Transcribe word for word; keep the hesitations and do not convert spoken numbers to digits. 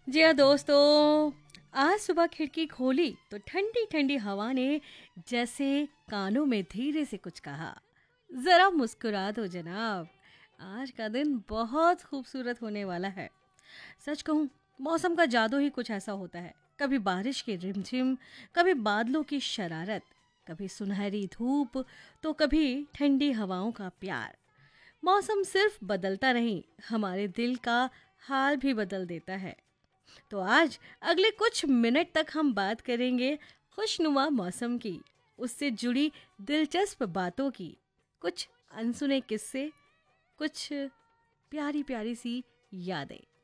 जी हाँ दोस्तों, आज सुबह खिड़की खोली तो ठंडी ठंडी हवा ने जैसे कानों में धीरे से कुछ कहा। जरा मुस्कुरा दो जनाब, आज का दिन बहुत खूबसूरत होने वाला है। सच कहूँ, मौसम का जादू ही कुछ ऐसा होता है। कभी बारिश की रिमझिम, कभी बादलों की शरारत, कभी सुनहरी धूप, तो कभी ठंडी हवाओं का प्यार। मौसम सिर्फ बदलता नहीं, हमारे दिल का हाल भी बदल देता है। तो आज अगले कुछ मिनट तक हम बात करेंगे खुशनुमा मौसम की, उससे जुड़ी दिलचस्प बातों की, कुछ अनसुने किस्से, कुछ प्यारी प्यारी सी यादें।